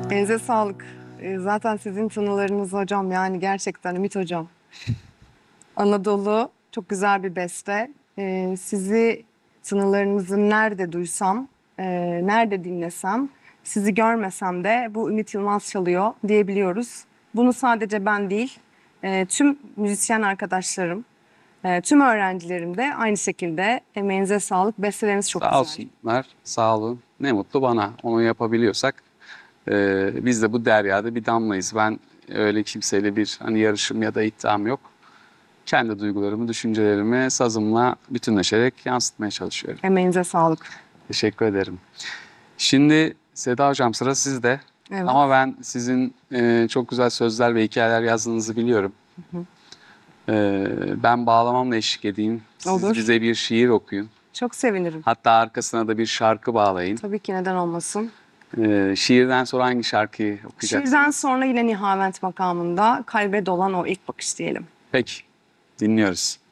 Elinize sağlık. Zaten sizin tınılarınız hocam, yani gerçekten Ümit hocam. Anadolu çok güzel bir beste. Sizi, tınılarınızı nerede duysam, nerede dinlesem, sizi görmesem de bu Ümit Yılmaz çalıyor diyebiliyoruz. Bunu sadece ben değil, tüm müzisyen arkadaşlarım, tüm öğrencilerim de aynı şekilde. Emeğinize sağlık. Besteleriniz çok Sağ güzel. olsunlar, sağ olun. Ne mutlu bana. Onu yapabiliyorsak biz de bu deryada bir damlayız. Ben öyle kimseyle bir hani yarışım ya da iddiam yok. Kendi duygularımı, düşüncelerimi sazımla bütünleşerek yansıtmaya çalışıyorum. Emeğinize sağlık. Teşekkür ederim. Şimdi Seda Hocam, sıra sizde. Evet. Ama ben sizin çok güzel sözler ve hikayeler yazdığınızı biliyorum. Ben bağlamamla eşlik edeyim. Siz Olur. bize bir şiir okuyun. Çok sevinirim. Hatta arkasına da bir şarkı bağlayın. Tabii ki, neden olmasın. Şiirden sonra hangi şarkıyı okuyacaksınız? Şiirden sonra yine Nihavent makamında Kalbe Dolan O İlk Bakış diyelim. Peki, dinliyoruz.